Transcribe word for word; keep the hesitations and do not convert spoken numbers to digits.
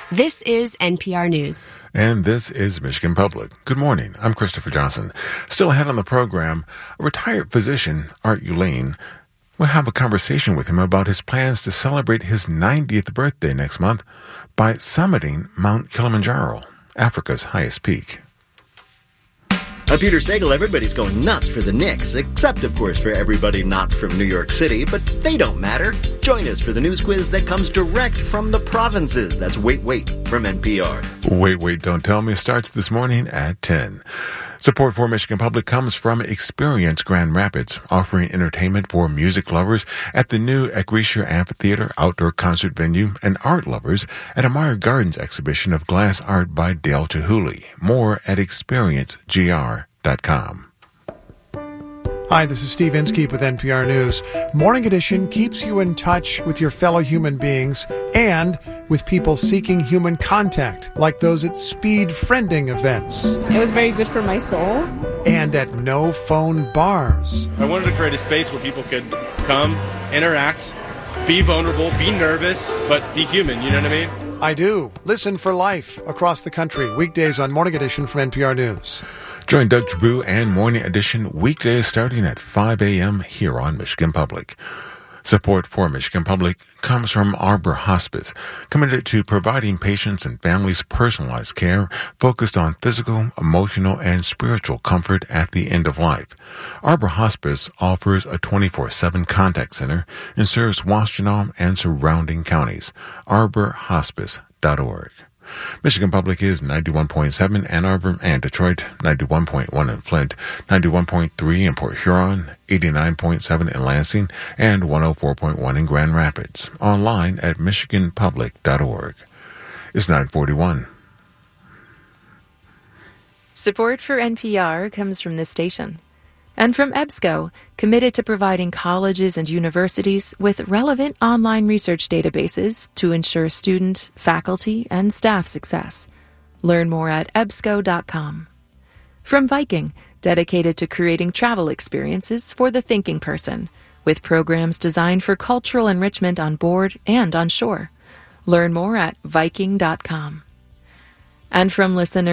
This is N P R News. And this is Michigan Public. Good morning. I'm Christopher Johnson. Still ahead on the program, a retired physician, Art Uline, we'll have a conversation with him about his plans to celebrate his ninetieth birthday next month by summiting Mount Kilimanjaro, Africa's highest peak. I'm Peter Sagal. Everybody's going nuts for the Knicks, except, of course, for everybody not from New York City, but they don't matter. Join us for the news quiz that comes direct from the provinces. That's Wait, Wait from N P R. Wait, Wait, Don't Tell Me starts this morning at ten. Support for Michigan Public comes from Experience Grand Rapids, offering entertainment for music lovers at the new Egretia Amphitheater outdoor concert venue and art lovers at a Meyer Gardens exhibition of glass art by Dale Chihuly. More at experience g r dot com. Hi, this is Steve Inskeep with N P R News. Morning Edition keeps you in touch with your fellow human beings and with people seeking human contact, like those at speed friending events. It was very good for my soul. And at no phone bars. I wanted to create a space where people could come, interact, be vulnerable, be nervous, but be human, you know what I mean? I do. Listen for life across the country, weekdays on Morning Edition from N P R News. Join Doug Trabue and Morning Edition weekdays starting at five a.m. here on Michigan Public. Support for Michigan Public comes from Arbor Hospice, committed to providing patients and families personalized care focused on physical, emotional, and spiritual comfort at the end of life. Arbor Hospice offers a twenty-four seven contact center and serves Washtenaw and surrounding counties. arbor hospice dot org. Michigan Public is ninety-one point seven Ann Arbor and Detroit, ninety-one point one in Flint, ninety-one point three in Port Huron, eighty-nine point seven in Lansing, and one oh four point one in Grand Rapids. Online at michigan public dot org. It's nine forty-one. Support for N P R comes from this station. And from EBSCO, committed to providing colleges and universities with relevant online research databases to ensure student, faculty, and staff success. Learn more at e b s c o dot com. From Viking, dedicated to creating travel experiences for the thinking person, with programs designed for cultural enrichment on board and on shore. Learn more at viking dot com. And from listeners